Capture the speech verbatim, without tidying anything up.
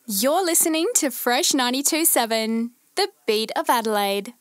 You're listening to Fresh ninety-two point seven, the beat of Adelaide.